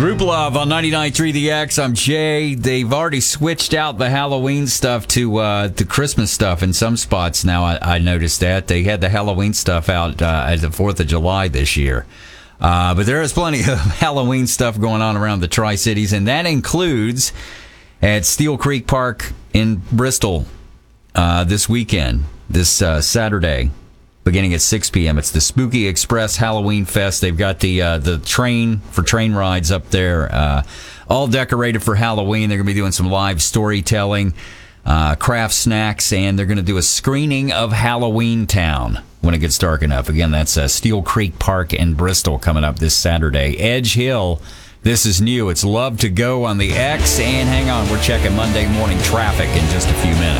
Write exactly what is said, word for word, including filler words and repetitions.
Group Love on ninety-nine point three The X. I'm Jay. They've already switched out the Halloween stuff to uh, the Christmas stuff in some spots now. I, I noticed that. They had the Halloween stuff out uh, at the fourth of July this year. Uh, but there is plenty of Halloween stuff going on around the Tri-Cities, and that includes at Steel Creek Park in Bristol uh, this weekend, this uh, Saturday. Beginning at six p.m. It's the Spooky Express Halloween Fest. They've got the uh, the train for train rides up there, uh, all decorated for Halloween. They're going to be doing some live storytelling, uh, craft snacks, and they're going to do a screening of Halloween Town when it gets dark enough. Again, that's uh, Steel Creek Park in Bristol coming up this Saturday. Edge Hill, this is new. It's Love to Go on the X. And hang on, we're checking Monday morning traffic in just a few minutes.